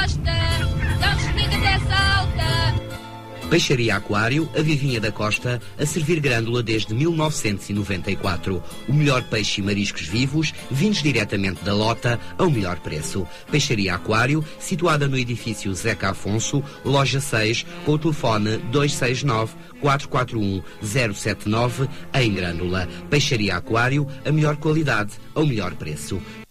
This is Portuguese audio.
Costa, São Domingos é Salta. Peixaria Aquário, a Vivinha da Costa, a servir grândula desde 1994. O melhor peixe e mariscos vivos, vindos diretamente da lota, ao melhor preço. Peixaria Aquário, situada no edifício Zeca Afonso, loja 6, com o telefone 269-441-079, em Grândola. Peixaria Aquário, a melhor qualidade, ao melhor preço.